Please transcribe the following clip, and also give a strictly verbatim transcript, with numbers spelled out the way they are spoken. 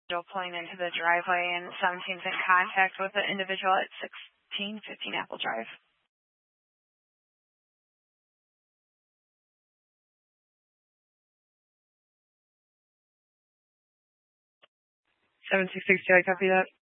pulling into the driveway, and seventeen's in contact with the individual at sixteen fifteen Apple Drive. seven six six two, I copy that.